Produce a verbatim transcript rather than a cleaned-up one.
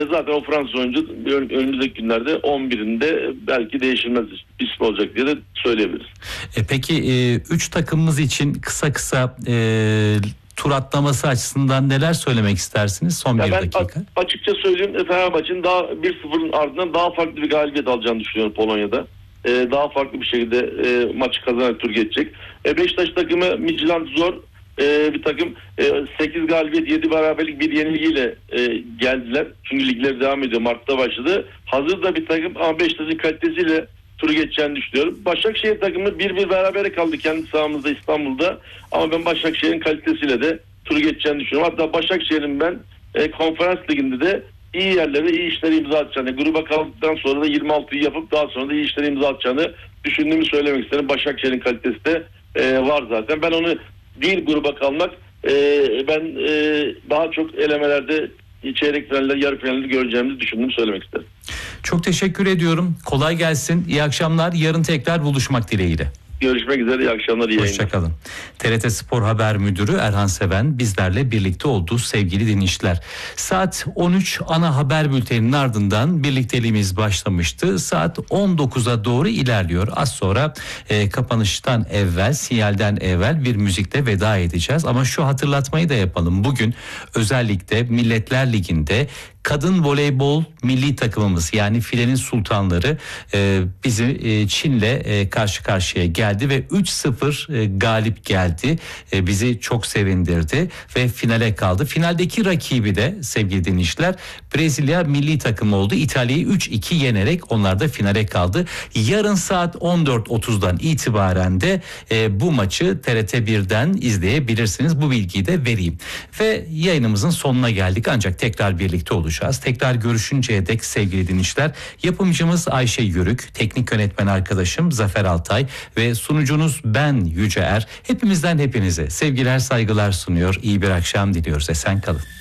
Zaten o Fransız oyuncu önümüzdeki günlerde on birinde belki değişilmez ismi olacak diye de söyleyebiliriz. E peki üç e, takımımız için kısa kısa e, tur atlaması açısından neler söylemek istersiniz son ya bir ben dakika? A- açıkça söyleyeyim, Fenerbahçe'nin daha bir sıfırın ardından daha farklı bir galibiyet alacağını düşünüyorum Polonya'da. Ee, daha farklı bir şekilde e, maçı kazanarak tur geçecek. E, Beşiktaş takımı Midtjylland zor e, bir takım. E, sekiz galibiyet yedi beraberlik bir yenilgiyle e, geldiler. Çünkü ligleri devam ediyor. Mart'ta başladı. Hazır da bir takım ama Beşiktaş'ın kalitesiyle turu geçeceğini düşünüyorum. Başakşehir takımı bir bir berabere kaldı kendi sahamızda İstanbul'da. Ama ben Başakşehir'in kalitesiyle de turu geçeceğini düşünüyorum. Hatta Başakşehir'in ben e, konferans liginde de iyi yerlere iyi işleri imza atacağını, gruba kaldıktan sonra da yirmi altıyı yapıp daha sonra da iyi işleri imza atacağını düşündüğümü söylemek isterim. Başakşehir'in kalitesi de e, var zaten. Ben onu değil gruba kalmak, e, ben e, daha çok elemelerde çeyrek finaller, yarı finalleri göreceğimizi düşündüğümü söylemek isterim. Çok teşekkür ediyorum. Kolay gelsin. İyi akşamlar. Yarın tekrar buluşmak dileğiyle. Görüşmek üzere. İyi akşamlar. İyi yayınlar. Hoşçakalın. T R T Spor Haber Müdürü Erhan Seven bizlerle birlikte oldu sevgili dinleyiciler. Saat on üç ana haber bülteninin ardından birlikteliğimiz başlamıştı. Saat on dokuza doğru ilerliyor. Az sonra e, kapanıştan evvel, sinyalden evvel bir müzikle veda edeceğiz. Ama şu hatırlatmayı da yapalım. Bugün özellikle Milletler Ligi'nde kadın voleybol milli takımımız yani filenin sultanları e, bizi e, Çin'le e, karşı karşıya geldi ve üç sıfır e, galip geldi. E, bizi çok sevindirdi ve finale kaldı. Finaldeki rakibi de sevgili dinleyiciler Brezilya milli takımı oldu. İtalya'yı üç iki yenerek onlar da finale kaldı. Yarın saat on dört otuzdan itibaren de e, bu maçı T R T birden izleyebilirsiniz. Bu bilgiyi de vereyim. Ve yayınımızın sonuna geldik ancak tekrar birlikte olacağız. Tekrar görüşünceye dek sevgili dinleyiciler, yapımcımız Ayşe Yörük, teknik yönetmen arkadaşım Zafer Altay ve sunucunuz ben Yüce Er. Hepimizden hepinize sevgiler saygılar sunuyor. İyi bir akşam diliyoruz. Esen kalın.